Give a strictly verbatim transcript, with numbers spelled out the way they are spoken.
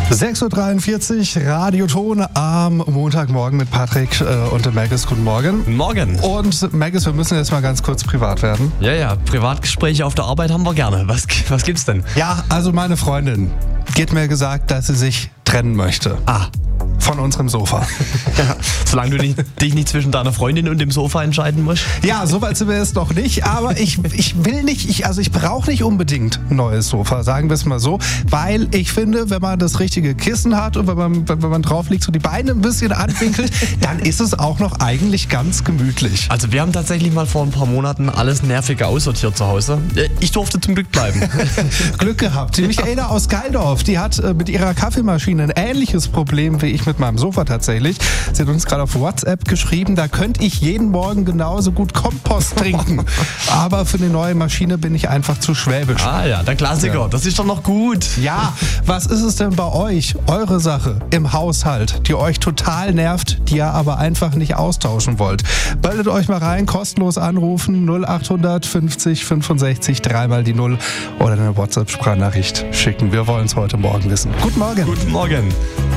sechs Uhr dreiundvierzig, Radioton am Montagmorgen mit Patrick äh, und dem Maggis. Guten Morgen. Guten Morgen. Und Maggis, wir müssen jetzt mal ganz kurz privat werden. Ja, ja, Privatgespräche auf der Arbeit haben wir gerne. Was, was gibt's denn? Ja, also meine Freundin, die hat mir gesagt, dass sie sich trennen möchte. Ah. Von unserem Sofa. Ja, solange du nicht, dich nicht zwischen deiner Freundin und dem Sofa entscheiden musst. Ja, so weit sind wir jetzt noch nicht, aber ich, ich will nicht, ich, also ich brauche nicht unbedingt ein neues Sofa, sagen wir es mal so, weil ich finde, wenn man das richtige Kissen hat und wenn man, wenn man drauf liegt, so die Beine ein bisschen anwinkelt, dann ist es auch noch eigentlich ganz gemütlich. Also wir haben tatsächlich mal vor ein paar Monaten alles Nervige aussortiert zu Hause. Ich durfte zum Glück bleiben. Glück gehabt. Die Michaela aus Geildorf, die hat mit ihrer Kaffeemaschine ein ähnliches Problem wie ich mit meinem Sofa tatsächlich. Sie hat uns gerade auf WhatsApp geschrieben, da könnte ich jeden Morgen genauso gut Kompost trinken. Aber für eine neue Maschine bin ich einfach zu schwäbisch. Ah ja, der Klassiker. Ja. Das ist doch noch gut. Ja, was ist es denn bei euch, eure Sache im Haushalt, die euch total nervt, die ihr aber einfach nicht austauschen wollt? Meldet euch mal rein, kostenlos anrufen, null achthundert fünfzig fünfundsechzig, dreimal die Null oder eine WhatsApp-Sprachnachricht schicken. Wir wollen es heute Morgen wissen. Guten Morgen. Guten Morgen.